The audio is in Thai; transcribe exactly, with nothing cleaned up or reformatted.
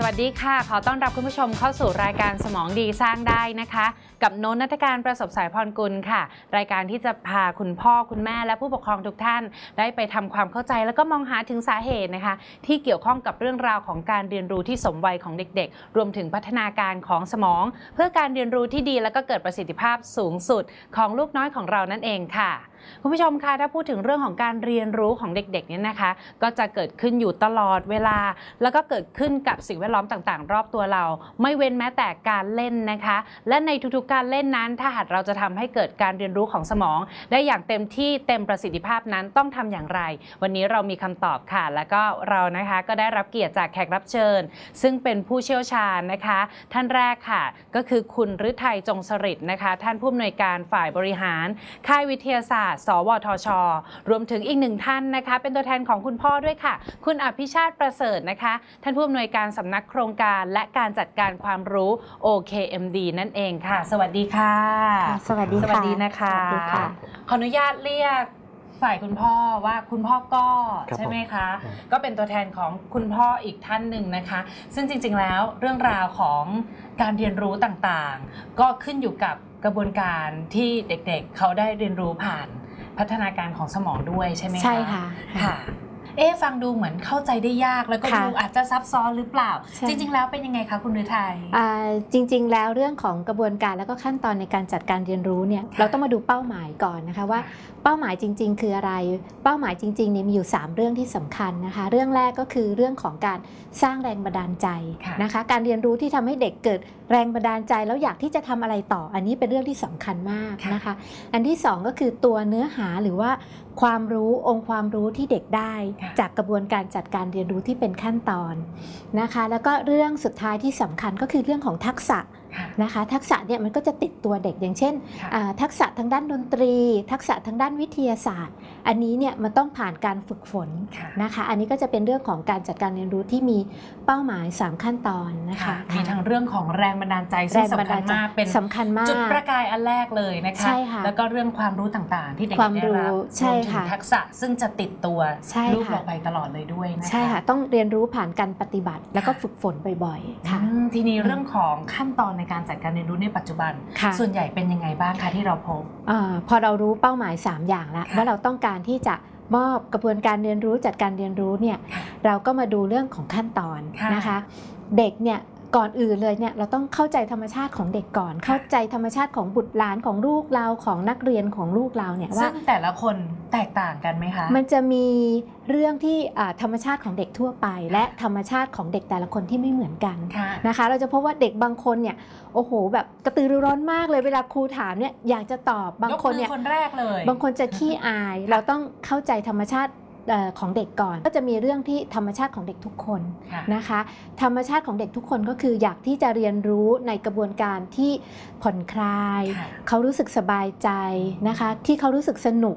วัสดีค่ะขอต้อนรับคุณผู้ชมเข้าสู่รายการสมองดีสร้างได้นะคะกับโน้นณัฐการประสบสายพรกุลค่ะรายการที่จะพาคุณพ่อคุณแม่และผู้ปกครองทุกท่านได้ไปทำความเข้าใจแล้วก็มองหาถึงสาเหตุนะคะที่เกี่ยวข้องกับเรื่องราวของการเรียนรู้ที่สมวัยของเด็กๆรวมถึงพัฒนาการของสมองเพื่อการเรียนรู้ที่ดีและก็เกิดประสิทธิภาพสูงสุดของลูกน้อยของเรานั่นเองค่ะคุณผู้ชมคะถ้าพูดถึงเรื่องของการเรียนรู้ของเด็กๆเนี่ยนะคะก็จะเกิดขึ้นอยู่ตลอดเวลาแล้วก็เกิดขึ้นกับสิ่งแวดล้อมต่างๆรอบตัวเราไม่เว้นแม้แต่การเล่นนะคะและในทุกๆการเล่นนั้นถ้าหากเราจะทำให้เกิดการเรียนรู้ของสมองได้อย่างเต็มที่เต็มประสิทธิภาพนั้นต้องทำอย่างไรวันนี้เรามีคำตอบค่ะแล้วก็เรานะคะก็ได้รับเกียรติจากแขกรับเชิญซึ่งเป็นผู้เชี่ยวชาญนะคะท่านแรกค่ะก็คือคุณฤทัยจงสฤษดิ์นะคะท่านผู้อำนวยการฝ่ายบริหารค่ายวิทยาศาสตร์สวทช.รวมถึงอีกหนึ่งท่านนะคะเป็นตัวแทนของคุณพ่อด้วยค่ะคุณอภิชาติประเสริฐนะคะท่านผู้อำนวยการสำนักโครงการและการจัดการความรู้ โอ เค เอ็ม ดี นั่นเองค่ะสวัสดีค่ะสวัสดีค่ะสวัสดีนะคะขออนุญาตเรียกฝ่ายคุณพ่อว่าคุณพ่อก็ใช่ไหมคะก็เป็นตัวแทนของคุณพ่ออีกท่านหนึ่งนะคะซึ่งจริงๆแล้วเรื่องราวของการเรียนรู้ต่างๆก็ขึ้นอยู่กับกระบวนการที่เด็กๆเขาได้เรียนรู้ผ่านพัฒนาการของสมองด้วยใช่ไหมคะใช่ค่ะค่ะเอ๊ะฟังดูเหมือนเข้าใจได้ยากแล้วก็ดูอาจจะซับซ้อนหรือเปล่าจริงๆแล้วเป็นยังไงคะคุณฤทัยจริงๆแล้วเรื่องของกระบวนการแล้วก็ขั้นตอนในการจัดการเรียนรู้เนี่ยเราต้องมาดูเป้าหมายก่อนนะคะว่าเป้าหมายจริงๆคืออะไรเป้าหมายจริงๆเนี่ยมีอยู่สามเรื่องที่สำคัญนะคะเรื่องแรกก็คือเรื่องของการสร้างแรงบันดาลใจนะคะการเรียนรู้ที่ทำให้เด็กเกิดแรงบันดาลใจแล้วอยากที่จะทำอะไรต่ออันนี้เป็นเรื่องที่สำคัญมากนะคะอันที่สองก็คือตัวเนื้อหาหรือว่าความรู้องค์ความรู้ที่เด็กได้จากกระบวนการจัดการเรียนรู้ที่เป็นขั้นตอนนะคะแล้วก็เรื่องสุดท้ายที่สำคัญก็คือเรื่องของทักษะนะคะทักษะเนี่ยมันก็จะติดตัวเด็กอย่างเช่นทักษะทางด้านดนตรีทักษะทางด้านวิทยาศาสตร์อันนี้เนี่ยมันต้องผ่านการฝึกฝนนะคะอันนี้ก็จะเป็นเรื่องของการจัดการเรียนรู้ที่มีเป้าหมายสามขั้นตอนนะคะมีทั้งเรื่องของแรงบันดาลใจซึ่งสำคัญมากเป็นสำคัญมากจุดประกายอันแรกเลยนะคะแล้วก็เรื่องความรู้ต่างๆที่เด็กได้รับรวมถึงทักษะซึ่งจะติดตัวลูกเราไปตลอดเลยด้วยนะคะใช่ค่ะต้องเรียนรู้ผ่านการปฏิบัติแล้วก็ฝึกฝนบ่อยๆค่ะทีนี้เรื่องของขั้นตอนในการจัดการเรียนรู้ในปัจจุบันส่วนใหญ่เป็นยังไงบ้างคะที่เราพบพอเรารู้เป้าหมายสามอย่างแล้วว่าเราต้องการที่จะมอบกระบวนการเรียนรู้จัดการเรียนรู้เนี่ยเราก็มาดูเรื่องของขั้นตอนนะคะเด็กเนี่ยก่อนอื่นเลยเนี่ยเราต้องเข้าใจธรรมชาติของเด็กก่อนเข้าใจธรรมชาติของบุตรหลานของลูกเราของนักเรียนของลูกเราเนี่ยว่าซึ่งแต่ละคนแตกต่างกันไหมคะมันจะมีเรื่องที่ธรรมชาติของเด็กทั่วไปและธรรมชาติของเด็กแต่ละคนที่ไม่เหมือนกันนะคะเราจะพบว่าเด็กบางคนเนี่ยโอ้โหแบบกระตือรือร้นมากเลยเวลาครูถามเนี่ยอยากจะตอบบางคนเนี่ยคนแรกเลยบางคนจะขี้อายเราต้องเข้าใจธรรมชาติของเด็กก่อนก็จะมีเรื่องที่ธรรมชาติของเด็กทุกคนนะคะธรรมชาติของเด็กทุกคนก็คืออยากที่จะเรียนรู้ในกระบวนการที่ผ่อนคลายเขารู้สึกสบายใจนะคะที่เขารู้สึกสนุก